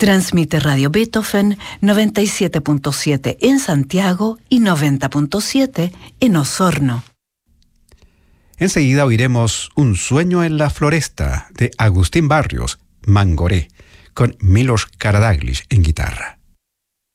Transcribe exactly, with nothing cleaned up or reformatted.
Transmite Radio Beethoven noventa y siete punto siete en Santiago y noventa punto siete en Osorno. Enseguida oiremos Un sueño en la floresta de Agustín Barrios, Mangoré, con Milos Karadáglis en guitarra.